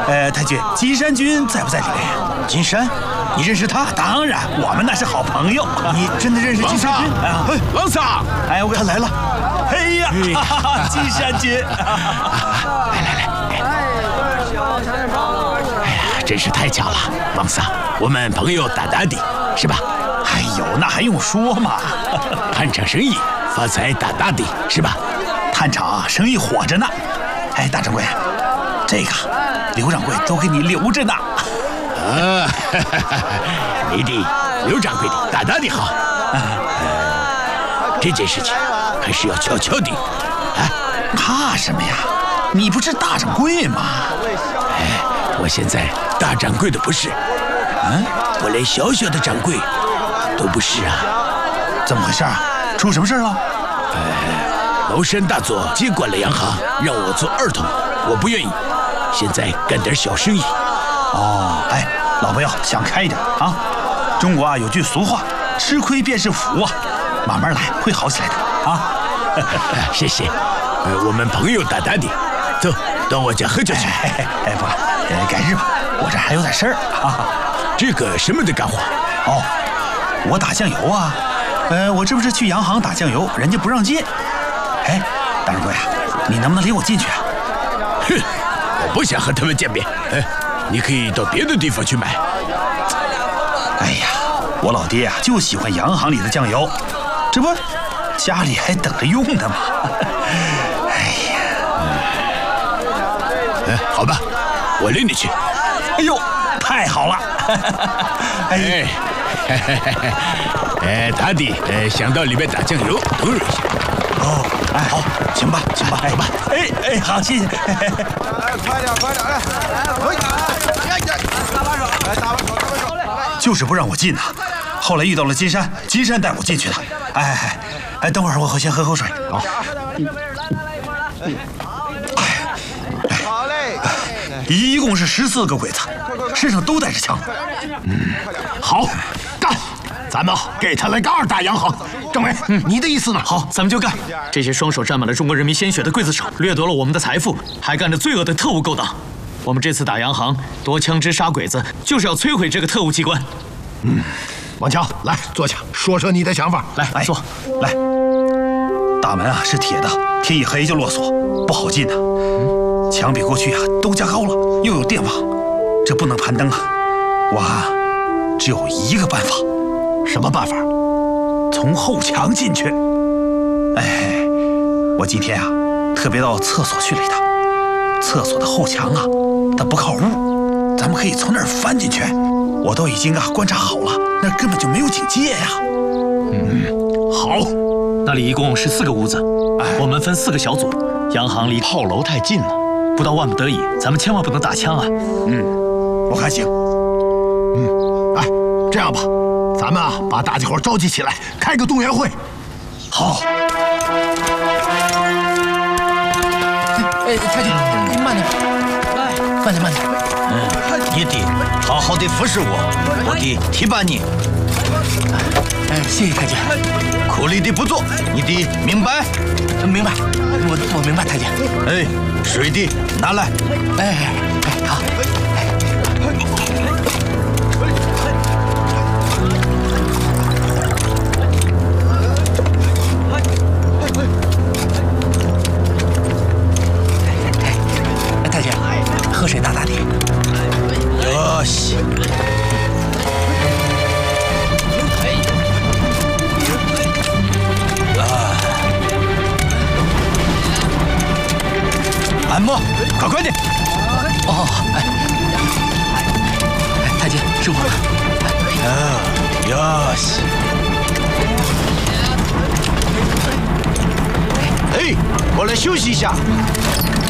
太君，金山君在不在里面？ 金山，你认识他？ 当然，我们那是好朋友。 你真的认识金山君？ 王萨， 哎， 他来了。 哎呀，金山君， 来。哎呀，真是太巧了，王萨，我们朋友大大的，是吧？ 哎呦，那还用说嘛？ 探长生意发财大大的，是吧？ 探长生意火着呢。哎，大掌柜，这个刘掌柜都给你留着呢。 你的刘掌柜的大大的好。这件事情还是要悄悄的。 怕什么呀？你不是大掌柜吗？ 我现在大掌柜的不是，我连小小的掌柜都不是啊。 怎么回事啊？出什么事了？ 崂山大佐接管了洋行，让我做二头，我不愿意。现在干点小生意。 哎，老朋友想开一点啊！中国有句俗话，吃亏便是福啊，慢慢来会好起来的啊。 谢谢。我们朋友大大的，走到我家喝酒去。 不，改日吧，我这还有点事儿啊。 这个什么的干活？ 我打酱油啊。我这不是去洋行打酱油，人家不让进。大掌柜你能不能领我进去啊？ 哼，我不想和他们见面。你可以到别的地方去买。 哎呀，我老爹就喜欢洋行里的酱油，这不家里还等着用呢嘛。 好吧，我领你去。 哎呦，太好了！ 他的想到里面打酱油，等我一下。 好，行吧，走吧。好，谢谢。 快点， 就是不让我进呐。后来遇到了金山，金山带我进去的。等会儿我先喝口水。 好嘞。 一共是14个鬼子，身上都带着枪。 好，干！咱们给他来个2大洋行。政委，你的意思呢？ 好，咱们就干！这些双手沾满了中国人民鲜血的刽子手，掠夺了我们的财富，还干着罪恶的特务勾当。我们这次打洋行，夺枪支杀鬼子，就是要摧毁这个特务机关。 王强，来坐下，说说你的想法。 来，坐。 来，大门是铁的，天一黑就落锁，不好进的。墙比过去都加高了，又有电网，这不能攀登啊！我只有一个办法。 什么办法？ 从后墙进去。我今天特别到厕所去了一趟，厕所的后墙它不靠屋，咱们可以从那儿翻进去。我都已经观察好了，那根本就没有警戒呀。 好，那里一共是4个屋子，我们分4个小组。洋行离炮楼太近了，不到万不得已，咱们千万不能打枪啊。 我看行。 这样吧，咱们把大家伙召集起来，开个动员会。 好。 太君，你慢点，慢点。你得好好的服侍我得提拔你。 谢谢太君。 苦力的不做，你得明白。 明白，我明白，太君。 水的拿来。 好。太君，喝水大大的。 よし。按摩，快点！ 太君，师傅。 よし。过来休息一下。